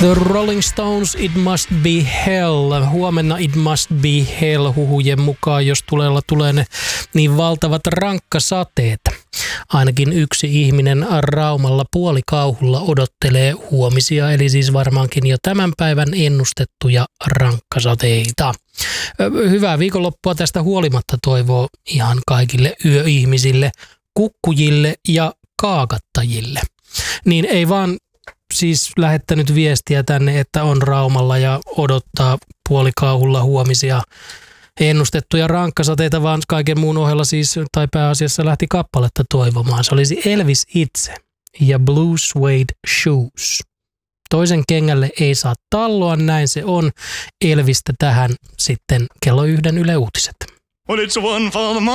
The Rolling Stones, It Must Be Hell. Huomenna It Must Be Hell huhujen mukaan, jos tulee ne niin valtavat rankkasateet. Ainakin yksi ihminen Raumalla puolikauhulla odottelee huomisia, eli siis varmaankin jo tämän päivän ennustettuja rankkasateita. Hyvää viikonloppua tästä huolimatta toivoo ihan kaikille yöihmisille, kukkujille ja kaakattajille. Niin ei vaan siis lähettänyt viestiä tänne, että on Raumalla ja odottaa puolikauhulla huomisia ennustettuja rankkasateita, vaan kaiken muun ohella siis, tai pääasiassa lähti kappaletta toivomaan. Se olisi Elvis itse ja Blue Suede Shoes. Toisen kengälle ei saa talloa, näin se on. Elvistä tähän sitten kello 1 Yle Uutiset. Well, it's one for the